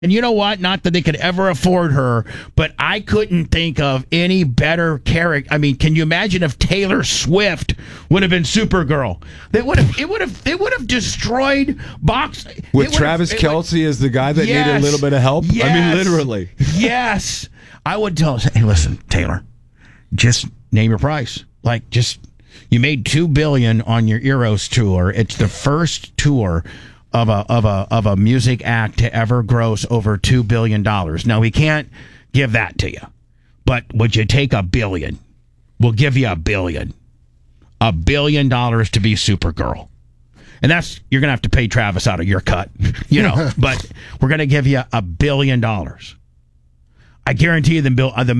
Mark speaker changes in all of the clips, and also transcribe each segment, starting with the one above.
Speaker 1: And you know what? Not that they could ever afford her, but I couldn't think of any better character. I mean, can you imagine if Taylor Swift would have been Supergirl? It would have destroyed box.
Speaker 2: With Travis Kelce as the guy that needed a little bit of help?
Speaker 1: Yes,
Speaker 2: I mean, literally.
Speaker 1: Yes. I would tell us, hey, listen, Taylor, just name your price. Like, you made $2 billion on your Eros tour. It's the first tour of a music act to ever gross over $2 billion. Now, we can't give that to you, but would you take $1 billion? We'll give you $1 billion. $1 billion to be Supergirl. And you're going to have to pay Travis out of your cut, but we're going to give you $1 billion. I guarantee you the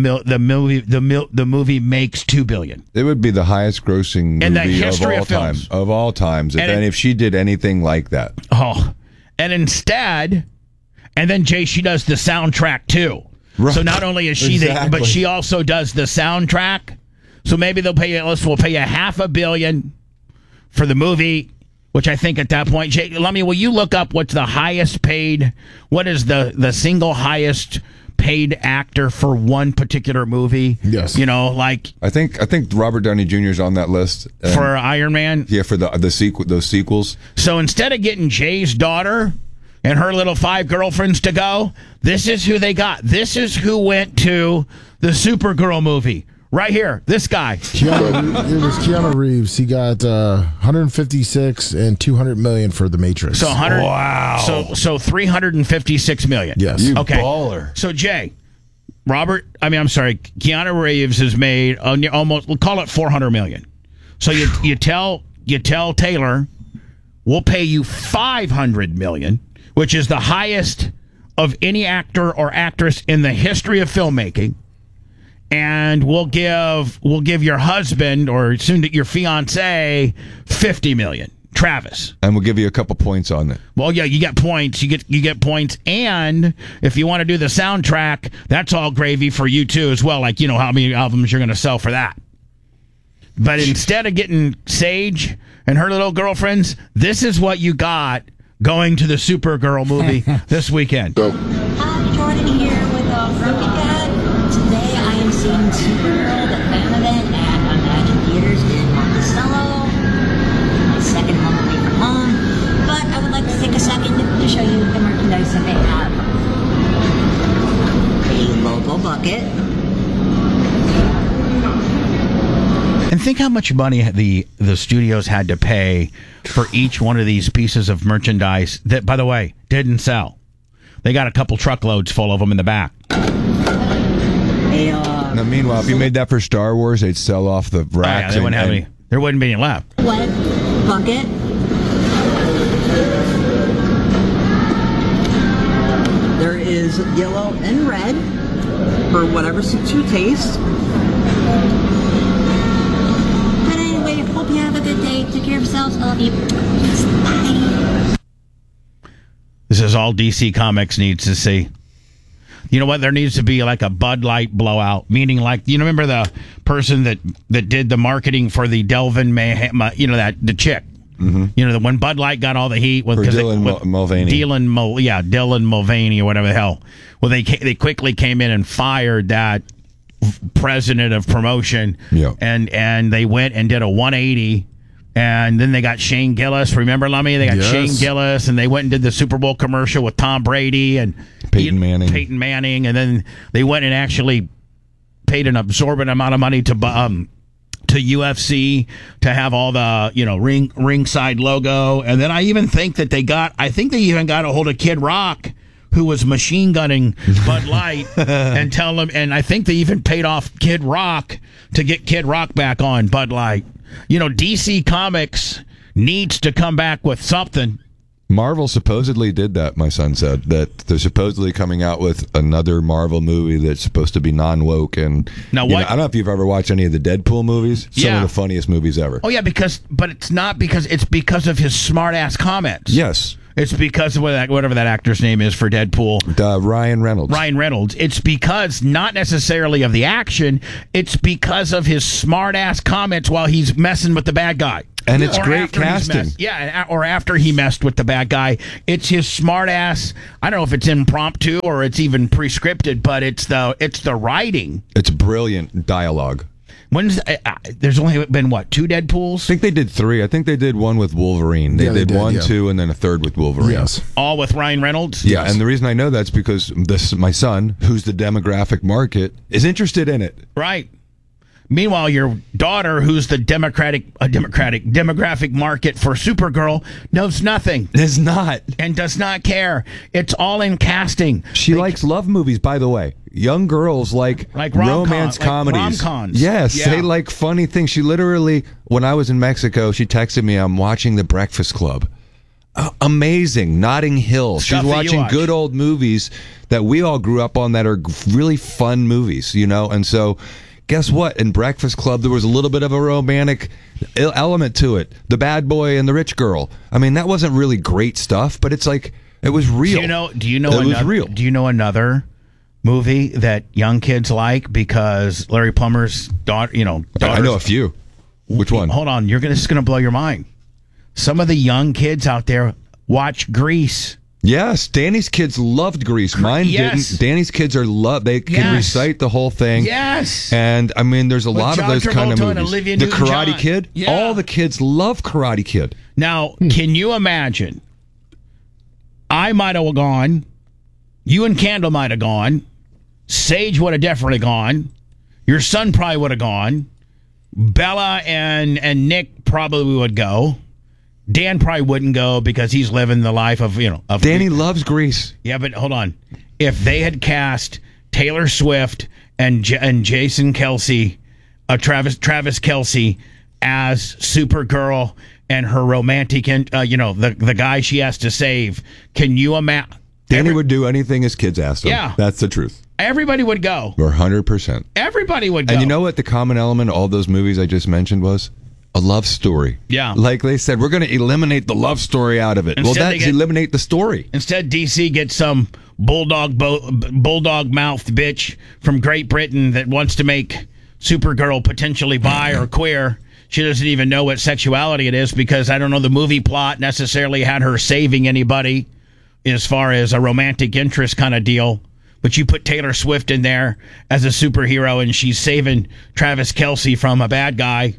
Speaker 1: movie makes $2 billion.
Speaker 2: It would be the highest grossing movie
Speaker 1: in the history
Speaker 2: of all times. If she did anything like that.
Speaker 1: Oh, and instead, and then Jay, she does the soundtrack too. Right. So not only is she but she also does the soundtrack. So maybe we'll pay you $500 million for the movie. Which I think at that point, Jay, will you look up what's the highest paid? What is the single highest paid actor for one particular movie?
Speaker 3: Yes.
Speaker 2: I think Robert Downey Jr. is on that list
Speaker 1: for Iron Man.
Speaker 2: Yeah, for those sequels.
Speaker 1: So instead of getting Jay's daughter and her little 5 girlfriends to go, this is who they got. This is who went to the Supergirl movie. Right here, this guy.
Speaker 3: It was Keanu Reeves. He got 156 and $200 million for The Matrix.
Speaker 1: So wow. So $356 million.
Speaker 3: Yes.
Speaker 2: You baller.
Speaker 1: So Jay, Keanu Reeves has made almost, we'll call it $400 million. So you tell Taylor, we'll pay you $500 million, which is the highest of any actor or actress in the history of filmmaking. And we'll give your husband or soon your fiance $50 million, Travis.
Speaker 2: And we'll give you a couple points on it.
Speaker 1: Well, yeah, you get points. You get points, and if you want to do the soundtrack, that's all gravy for you too as well. Like how many albums you're going to sell for that. But instead of getting Sage and her little girlfriends, this is what you got going to the Supergirl movie this weekend.
Speaker 4: Go. Hi, Jordan here with Grumpy Cat. Today I am seeing Supergirl, the fan event at Imagine Theaters in Monticello. My second home away from home. But I would like to take a second to show you the merchandise that they have. A logo bucket.
Speaker 1: And think how much money the studios had to pay for each one of these pieces of merchandise that, by the way, didn't sell. They got a couple truckloads full of them in the back.
Speaker 2: Now, meanwhile, if you made that for Star Wars, they'd sell off the racks.
Speaker 1: There wouldn't be any left.
Speaker 4: What bucket? There is yellow and red for whatever suits your taste. But anyway, hope you have a good day. Take care of yourselves. I love you. Bye.
Speaker 1: This is all DC Comics needs to see. You know what? There needs to be like a Bud Light blowout, meaning like, remember the person that did the marketing for the Delvin Mayhem, the chick. Mm-hmm. When Bud Light got all the heat with
Speaker 2: Dylan Mulvaney.
Speaker 1: Dylan Mulvaney or whatever the hell. Well, they quickly came in and fired that president of promotion, and they went and did a 180. And then they got Shane Gillis. Remember, Lummy? They got Shane Gillis, and they went and did the Super Bowl commercial with Tom Brady and
Speaker 2: Peyton Manning.
Speaker 1: And then they went and actually paid an absorbent amount of money to UFC to have all the ringside logo. And then I even think that they even got a hold of Kid Rock, who was machine gunning Bud Light, and tell him. And I think they even paid off Kid Rock to get Kid Rock back on Bud Light. DC Comics needs to come back with something.
Speaker 2: Marvel supposedly did that, my son said. That they're supposedly coming out with another Marvel movie that's supposed to be non-woke. And
Speaker 1: now, what?
Speaker 2: I don't know if you've ever watched any of the Deadpool movies. Some of the funniest movies ever.
Speaker 1: Oh, yeah, but it's not because it's because of his smart-ass comments.
Speaker 2: Yes.
Speaker 1: It's because of whatever that actor's name is for Deadpool.
Speaker 2: Ryan Reynolds.
Speaker 1: Ryan Reynolds. It's because not necessarily of the action. It's because of his smart-ass comments while he's messing with the bad guy.
Speaker 2: And it's
Speaker 1: Or
Speaker 2: great
Speaker 1: after he's
Speaker 2: casting.
Speaker 1: messed- or after he messed with the bad guy. It's his smart ass. I don't know if it's impromptu or it's even prescripted, but it's the writing.
Speaker 2: It's brilliant dialogue.
Speaker 1: There's only been what, 2 Deadpools?
Speaker 2: I think they did 3. I think they did one with Wolverine. They did 1, 2, and then a third with Wolverine.
Speaker 3: Yes.
Speaker 1: All with Ryan Reynolds?
Speaker 2: Yeah, and the reason I know that's because my son, who's the demographic market, is interested in it.
Speaker 1: Right. Meanwhile, your daughter, who's the demographic market for Supergirl, knows nothing
Speaker 2: It's not.
Speaker 1: and does not care. It's all in casting.
Speaker 2: She likes love movies, by the way. Young girls like romance comedies.
Speaker 1: rom-coms.
Speaker 2: Yes,
Speaker 1: Yeah.
Speaker 2: they like funny things. She literally, when I was in Mexico, she texted me, I'm watching The Breakfast Club. Amazing. Notting Hill.
Speaker 1: Stuff
Speaker 2: She's
Speaker 1: that you
Speaker 2: watching
Speaker 1: watch.
Speaker 2: good old movies that we all grew up on that are really fun movies, you know? And so, guess what? In Breakfast Club, there was a little bit of a romantic element to it. The bad boy and the rich girl. I mean, that wasn't really great stuff, but it's like, it was real.
Speaker 1: Do you know
Speaker 2: it was real.
Speaker 1: Do you know another movie that young kids like because Larry Plummer's daughter,
Speaker 2: I know a few. Which one?
Speaker 1: Hold on, this is going to blow your mind. Some of the young kids out there watch Grease.
Speaker 2: Yes, Danny's kids loved Grease. Mine
Speaker 1: Yes.
Speaker 2: didn't. Danny's kids are they can
Speaker 1: Yes.
Speaker 2: recite the whole thing.
Speaker 1: Yes.
Speaker 2: And I mean, there's a lot
Speaker 1: John
Speaker 2: of those kind of
Speaker 1: Travolta and
Speaker 2: movies.
Speaker 1: Olivia
Speaker 2: The
Speaker 1: Newton-John.
Speaker 2: Karate Kid.
Speaker 1: Yeah.
Speaker 2: All the kids love Karate Kid.
Speaker 1: Now, can you imagine? I might have gone. You and Candle might have gone. Sage would have definitely gone. Your son probably would have gone. Bella and Nick probably would go. Dan probably wouldn't go because he's living the life of
Speaker 2: Danny loves Grease.
Speaker 1: Yeah, but hold on. If they had cast Taylor Swift and Jason Kelsey, Travis Kelsey as Supergirl and her romantic, the guy she has to save, can you imagine?
Speaker 2: Danny would do anything his kids asked him.
Speaker 1: Yeah.
Speaker 2: That's the truth.
Speaker 1: Everybody would go.
Speaker 2: Or 100%.
Speaker 1: Everybody would go.
Speaker 2: And you know what the common element of all those movies I just mentioned was? A love story.
Speaker 1: Yeah.
Speaker 2: Like they said, we're going to eliminate the love story out of it.
Speaker 1: Instead,
Speaker 2: That's eliminate the story.
Speaker 1: Instead, DC gets some bulldog mouthed bitch from Great Britain that wants to make Supergirl potentially bi or queer. She doesn't even know what sexuality it is because I don't know the movie plot necessarily had her saving anybody as far as a romantic interest kind of deal. But you put Taylor Swift in there as a superhero and she's saving Travis Kelsey from a bad guy.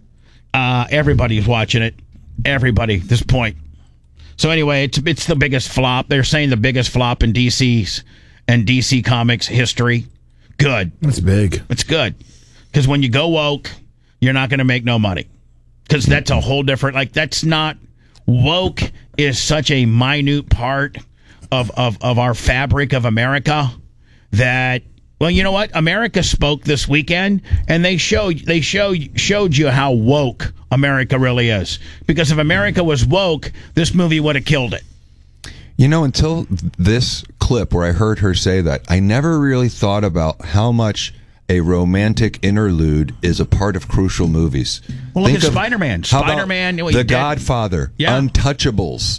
Speaker 1: Everybody's watching it. Everybody at this point. So anyway, it's the biggest flop. They're saying the biggest flop in DC Comics history. Good.
Speaker 3: That's big.
Speaker 1: It's good. Because when you go woke, you're not going to make no money. Because that's a whole different, that's not, woke is such a minute part of our fabric of America that, well, you know what? America spoke this weekend, and they showed you how woke America really is. Because if America was woke, this movie would have killed it.
Speaker 2: You know, until this clip where I heard her say that, I never really thought about how much a romantic interlude is a part of crucial movies.
Speaker 1: Well, look
Speaker 2: Think
Speaker 1: at
Speaker 2: of-
Speaker 1: Spider-Man.
Speaker 2: how about
Speaker 1: Spider-Man,
Speaker 2: The Godfather,
Speaker 1: Yeah.
Speaker 2: Untouchables,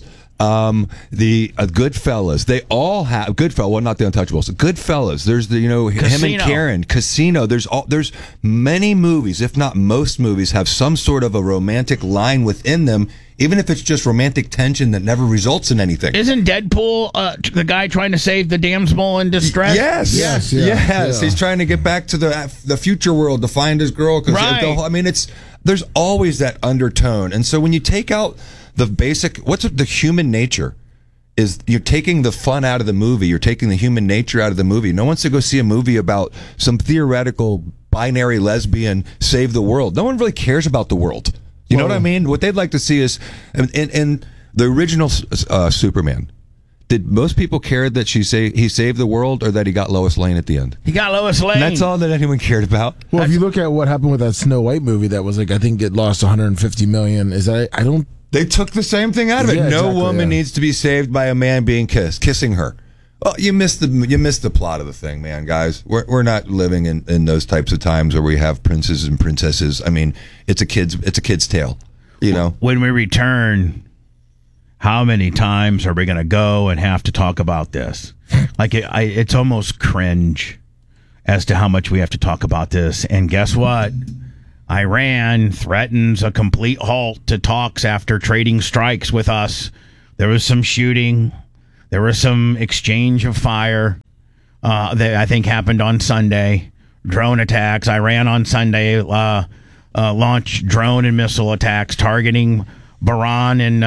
Speaker 2: the Goodfellas. They all have Goodfellas. Well, not the Untouchables. Goodfellas. There's the him and
Speaker 1: Casino.
Speaker 2: Karen. Casino. There's many movies, if not most movies, have some sort of a romantic line within them, even if it's just romantic tension that never results in anything.
Speaker 1: Isn't Deadpool the guy trying to save the damsel in distress?
Speaker 2: Yes,
Speaker 3: Yes, yeah,
Speaker 2: yes.
Speaker 3: yeah.
Speaker 2: He's trying to get back to the future world to find his girl.
Speaker 1: Right.
Speaker 2: There's always that undertone, and so when you take out the basic, what's the human nature? Is you're taking the fun out of the movie. You're taking the human nature out of the movie. No one wants to go see a movie about some theoretical binary lesbian save the world. No one really cares about the world. You know what I mean? What they'd like to see is in the original Superman. Did most people care that he saved the world or that he got Lois Lane at the end?
Speaker 1: He got Lois Lane.
Speaker 2: And that's all that anyone cared about.
Speaker 3: Well, if you look at what happened with that Snow White movie, that was I think it lost 150 million.
Speaker 2: They took the same thing out of it.
Speaker 3: Yeah,
Speaker 2: No
Speaker 3: exactly,
Speaker 2: woman
Speaker 3: yeah.
Speaker 2: needs to be saved by a man being kissing her. Well, you missed the plot of the thing, man, guys. We're not living in those types of times where we have princes and princesses. I mean, it's a kid's tale. You know.
Speaker 1: When we return, how many times are we going to go and have to talk about this? Like it's almost cringe as to how much we have to talk about this. And guess what? Iran threatens a complete halt to talks after trading strikes with us. There was some shooting. There was some exchange of fire that I think happened on Sunday. Drone attacks. Iran on Sunday launched drone and missile attacks targeting Bahrain and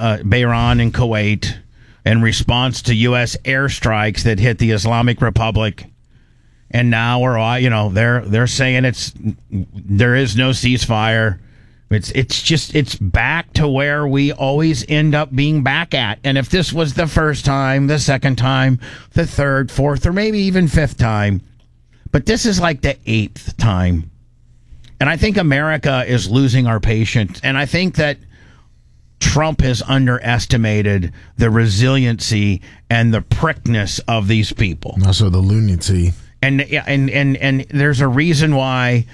Speaker 1: Kuwait in response to U.S. airstrikes that hit the Islamic Republic. And now they're saying there is no ceasefire. It's back to where we always end up being back at. And if this was the first time, the second time, the third, fourth, or maybe even fifth time, but this is like the eighth time. And I think America is losing our patience. And I think that Trump has underestimated the resiliency and the prickness of these people.
Speaker 3: And also the lunacy.
Speaker 1: And there's a reason why,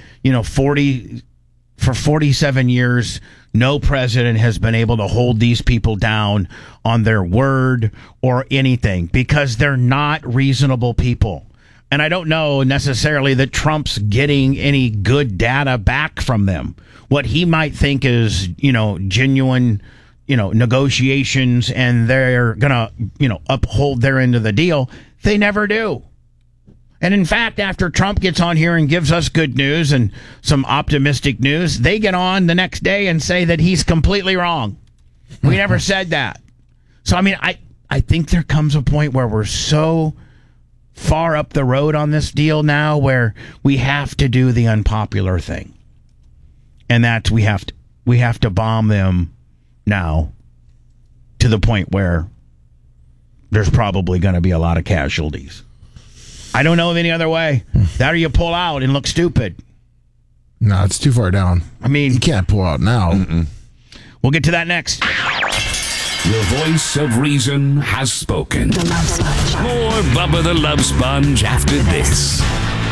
Speaker 1: for 47 years, no president has been able to hold these people down on their word or anything, because they're not reasonable people. And I don't know necessarily that Trump's getting any good data back from them. What he might think is, genuine, negotiations, and they're going to, uphold their end of the deal. They never do. And in fact, after Trump gets on here and gives us good news and some optimistic news, they get on the next day and say that he's completely wrong. We never said that. So, I think there comes a point where we're so far up the road on this deal now where we have to do the unpopular thing. And that's we have to bomb them now to the point where there's probably going to be a lot of casualties. I don't know of any other way. That or you pull out and look stupid.
Speaker 3: No, it's too far down. You can't pull out now.
Speaker 2: Mm-mm.
Speaker 1: We'll get to that next.
Speaker 5: The voice of reason has spoken. More Bubba the Love Sponge after this.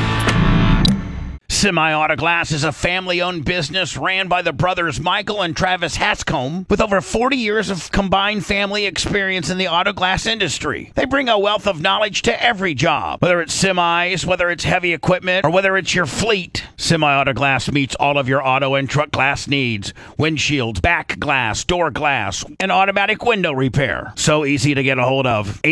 Speaker 1: Semi Auto Glass is a family-owned business ran by the brothers Michael and Travis Hatscombe with over 40 years of combined family experience in the auto glass industry. They bring a wealth of knowledge to every job, whether it's semis, whether it's heavy equipment, or whether it's your fleet. Semi Auto Glass meets all of your auto and truck glass needs: windshields, back glass, door glass, and automatic window repair. So easy to get a hold of.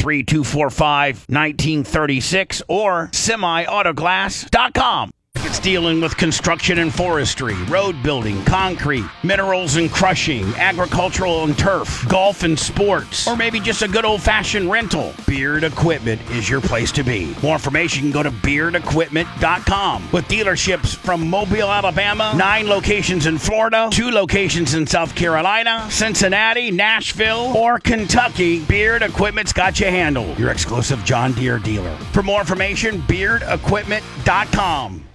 Speaker 1: 813-245-1936 or semiautoglass.com. It's dealing with construction and forestry, road building, concrete, minerals and crushing, agricultural and turf, golf and sports, or maybe just a good old-fashioned rental. Beard Equipment is your place to be. More information, go to beardequipment.com. With dealerships from Mobile, Alabama, 9 locations in Florida, 2 locations in South Carolina, Cincinnati, Nashville, or Kentucky, Beard Equipment's got you handled. Your exclusive John Deere dealer. For more information, beardequipment.com.